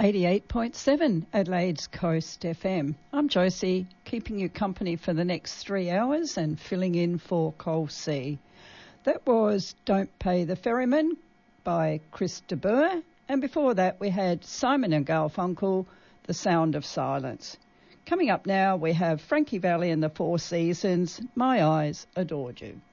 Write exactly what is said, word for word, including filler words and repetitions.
eighty-eight point seven Adelaide's Coast F M. I'm Josie, keeping you company for the next three hours and filling in for Cole C. That was Don't Pay the Ferryman by Chris de Burgh, and before that we had Simon and Garfunkel, The Sound of Silence. Coming up now we have Frankie Valli and the Four Seasons, My Eyes Adored You.